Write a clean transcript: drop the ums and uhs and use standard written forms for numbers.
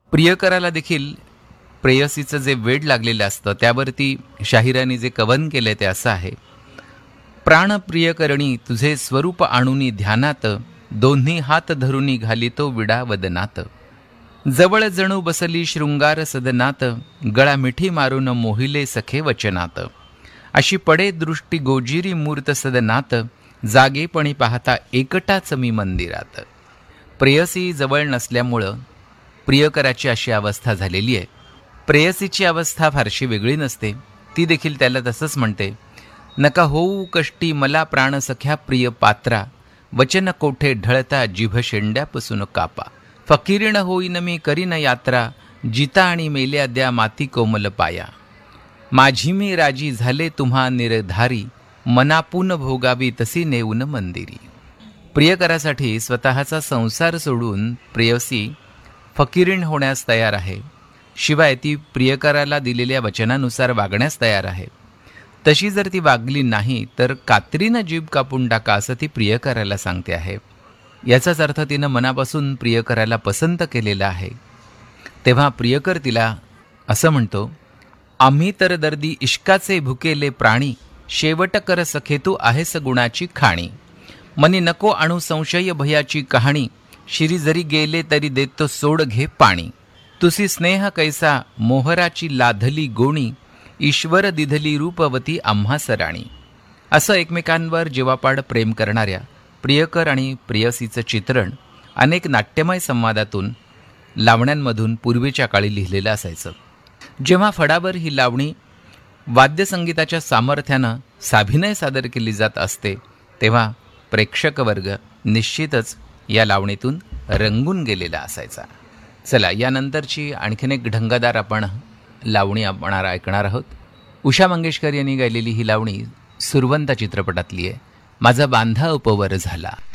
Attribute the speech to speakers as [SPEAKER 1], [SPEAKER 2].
[SPEAKER 1] प्रियकराला देखील प्रेयसीचं जे वेड लागलेलं असतं त्यावरती शाहिराने जे कवन केलंय ते असं आहे. प्राण प्रियकरणी तुझे स्वरूप आणूनी ध्यानात, दोन्ही हात धरुनी घालितो विडा वदनात. जवळ जणू बसली शृंगार सदनात, गळा मिठी मारून मोहिले सखे वचनात. अशी पडे दृष्टी गोजिरी मूर्त सदनात, जागेपणी पाहता एकटाच मी मंदिरात. प्रेयसी जवळ नसल्यामुळं प्रियकराची अशी अवस्था झालेली आहे. प्रेयसीची अवस्था फारशी वेगळी नसते, ती देखील त्याला तसंच म्हणते. नका होऊ कष्टी मला प्राण सख्या प्रिय पात्रा, वचन कोठे ढळता जिभ शेंड्यापासून कापा. फकीरीण होईन मी करीन यात्रा, जिता आणि मेल्या द्या माती कोमल पाया. माझी मी राजी झाले तुम्हा निर्धारी, मनापून भोगावी तसी नेऊन मंदिरी. प्रियकरासाठी स्वतःचा संसार सोडून प्रेयसी फकीरीण होण्यास तयार आहे. शिवाय ती प्रियकराला दिलेल्या वचनानुसार वागण्यास तयार आहे. तशी जर ती वागली नाही तर कात्रीनं जीभ कापून टाका असं ती प्रियकराला सांगते आहे. याचाच अर्थ तिनं मनापासून प्रियकराला पसंत केलेला आहे. तेव्हा प्रियकर तिला असं म्हणतो, आम्ही तर दर्दी इश्काचे भुकेले प्राणी, शेवट कर सखे तू आहेस गुणाची खाणी. मनी नको आणू संशय भयाची कहाणी, शिरी जरी गेले तरी देतो सोड घे पाणी. तुसी स्नेह कैसा मोहराची लाधली गोणी, ईश्वर दिधली रूपवती आम्हा सराणी. असं एकमेकांवर जीवापाड प्रेम करणाऱ्या प्रियकर आणि प्रेयसीचं चित्रण अनेक नाट्यमय संवादातून, लावण्यांमधून पूर्वीच्या काळी लिहिलेलं असायचं. जेव्हा फडावर ही लावणी वाद्यसंगीताच्या सामर्थ्यानं साभिनय सादर केली जात असते तेव्हा प्रेक्षक वर्ग निश्चितच या लावणीतून रंगून गेलेला असायचा. चला, यानंतरची आणखीन एक ढंगदार आपण लावणी ऐकणार आहोत. उषा मंगेशकर यांनी गायलेली ही लावणी सुरवंता चित्रपटातली आहे. माझा बांधा उपवर झाला.